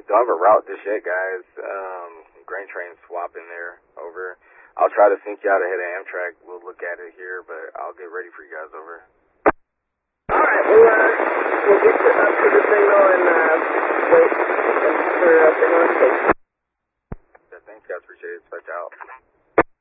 don't have a route just yet, guys. Grain train swap in there. Over. I'll try to sync you out ahead of Amtrak. We'll look at it here, but I'll get ready for you guys. Over. All right, we'll get up to the signal and wait for signal and station. Yeah, thanks, guys. Appreciate it. Switch out.